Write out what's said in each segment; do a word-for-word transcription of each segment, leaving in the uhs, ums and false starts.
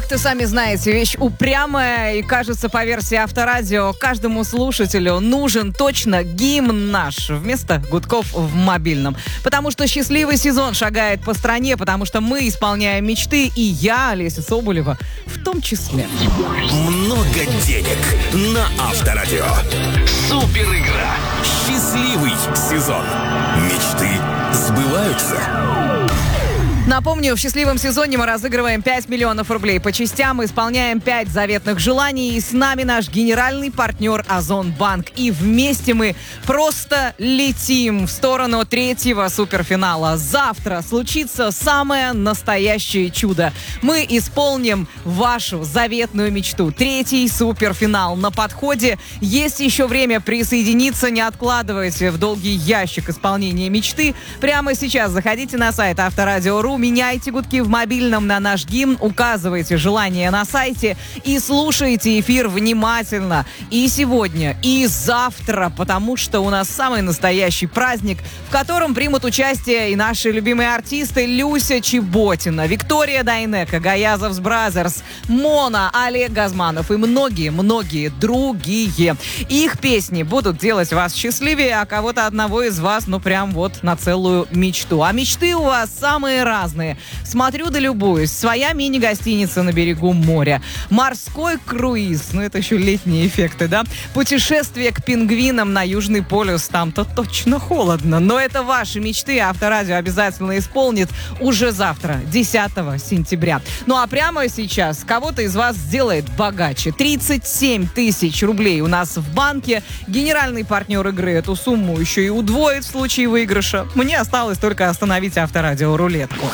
Как-то сами знаете, вещь упрямая, и, кажется, по версии Авторадио, каждому слушателю нужен точно гимн наш вместо гудков в мобильном. Потому что счастливый сезон шагает по стране, потому что мы исполняем мечты, и я, Олеся Соболева, в том числе. Много денег на Авторадио. Супер игра. Счастливый сезон. Мечты сбываются. Напомню, в счастливом сезоне мы разыгрываем пять миллионов рублей по частям, исполняем пять заветных желаний, и с нами наш генеральный партнер Озонбанк. И вместе мы просто летим в сторону третьего суперфинала. Завтра случится самое настоящее чудо. Мы исполним вашу заветную мечту. Третий суперфинал на подходе. Есть еще время присоединиться, не откладывайте в долгий ящик исполнения мечты. Прямо сейчас заходите на сайт Авторадио.ру, меняйте гудки в мобильном на наш гимн, указывайте желание на сайте и слушайте эфир внимательно. И сегодня, и завтра, потому что у нас самый настоящий праздник, в котором примут участие и наши любимые артисты Люся Чеботина, Виктория Дайнеко, Гаязовс Бразерс, Мона, Олег Газманов и многие-многие другие. Их песни будут делать вас счастливее, а кого-то одного из вас, ну прям вот на целую мечту. А мечты у вас самые разные. Смотрю да любуюсь. Своя мини-гостиница на берегу моря. Морской круиз. Ну, это еще летние эффекты, да? Путешествие к пингвинам на Южный полюс. Там-то точно холодно. Но это ваши мечты. Авторадио обязательно исполнит уже завтра, десятого сентября. Ну, а прямо сейчас кого-то из вас сделает богаче. тридцать семь тысяч рублей у нас в банке. Генеральный партнер игры эту сумму еще и удвоит в случае выигрыша. Мне осталось только остановить Авторадио рулетку.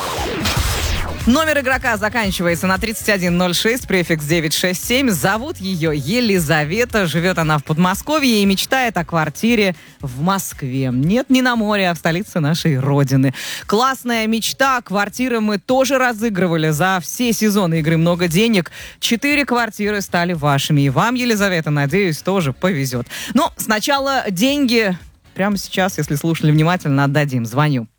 Номер игрока заканчивается на тридцать один ноль шесть, префикс девять шесть семь. Зовут ее Елизавета. Живет она в Подмосковье и мечтает о квартире в Москве. Нет, не на море, а в столице нашей родины. Классная мечта. Квартиры мы тоже разыгрывали за все сезоны игры «Много денег». Четыре квартиры стали вашими. И вам, Елизавета, надеюсь, тоже повезет. Но сначала деньги. Прямо сейчас, если слушали внимательно, отдадим. Звоню.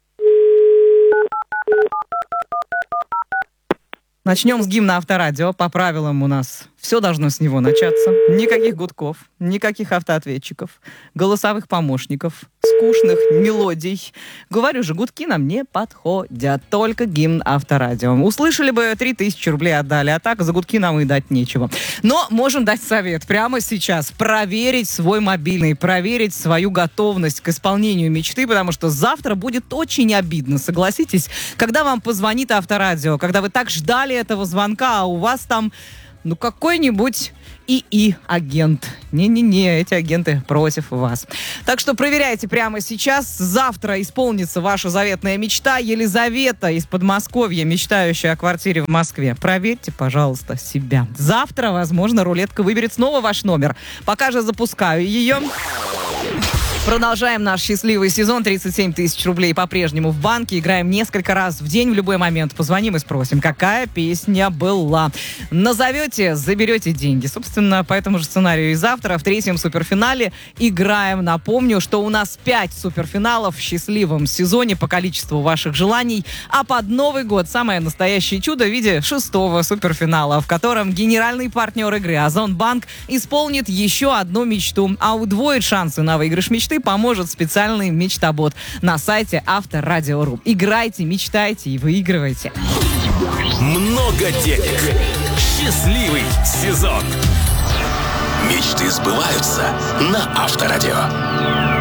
Начнем с гимна Авторадио. По правилам у нас все должно с него начаться. Никаких гудков, никаких автоответчиков, голосовых помощников, скучных мелодий. Говорю же, гудки нам не подходят. Только гимн Авторадио. Услышали бы, три тысячи рублей отдали, а так за гудки нам и дать нечего. Но можем дать совет прямо сейчас. Проверить свой мобильный, проверить свою готовность к исполнению мечты, потому что завтра будет очень обидно, согласитесь, когда вам позвонит Авторадио, когда вы так ждали этого звонка, а у вас там, ну, какой-нибудь ИИ-агент. Не-не-не, эти агенты против вас. Так что проверяйте прямо сейчас. Завтра исполнится ваша заветная мечта. Елизавета из Подмосковья, мечтающая о квартире в Москве. Проверьте, пожалуйста, себя. Завтра, возможно, рулетка выберет снова ваш номер. Пока же запускаю ее. Продолжаем наш счастливый сезон. тридцать семь тысяч рублей по-прежнему в банке. Играем несколько раз в день, в любой момент. Позвоним и спросим, какая песня была. Назовете, заберете деньги. Собственно, по этому же сценарию и завтра в третьем суперфинале играем. Напомню, что у нас пять суперфиналов в счастливом сезоне по количеству ваших желаний. А под Новый год самое настоящее чудо в виде шестого суперфинала, в котором генеральный партнер игры Озонбанк исполнит еще одну мечту. А удвоит шансы на выигрыш мечты поможет специальный мечтобот на сайте Авторадио.ру. Играйте, мечтайте и выигрывайте. Много денег. Счастливый сезон. Мечты сбываются на Авторадио.